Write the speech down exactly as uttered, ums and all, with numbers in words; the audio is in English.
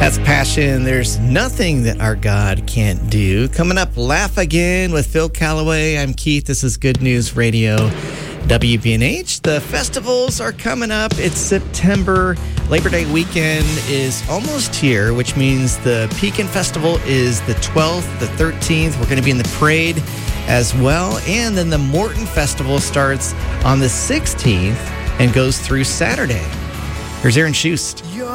That's Passion. There's nothing that our God can't do. Coming up, Laugh Again with Phil Callaway. I'm Keith. This is Good News Radio, W B N H. The festivals are coming up. It's September. Labor Day weekend is almost here, which means the Pekin Festival is the twelfth, the thirteenth. We're going to be in the parade as well. And then the Morton Festival starts on the sixteenth and goes through Saturday. Here's Aaron Schust.